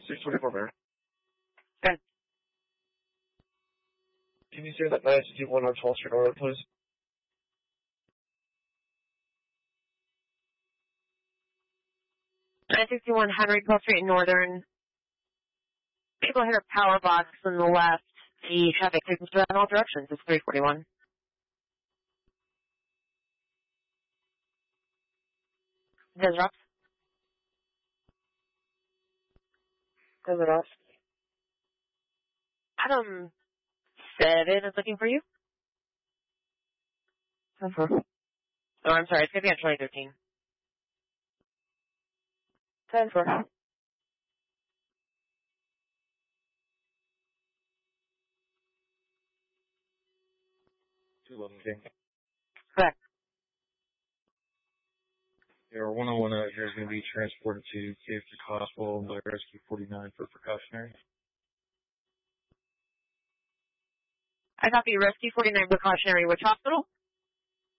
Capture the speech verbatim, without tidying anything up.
six twenty-four, Mary. Good. Can you say that nine sixty-one on twelfth Street North, please? nine sixty-one Henry twelfth Street Northern. People hit a power box on the left. The traffic signals in all directions. It's three forty-one. Disrupt. Disrupt. Adam seven is looking for you. Uh-huh. Oh, I'm sorry. It's going to be on twenty thirteen. ten four. two eleven King. Correct. Your one oh one out here is going to be transported to Caveston Hospital by Rescue forty-nine for precautionary. I copy Rescue forty-nine precautionary. Which hospital?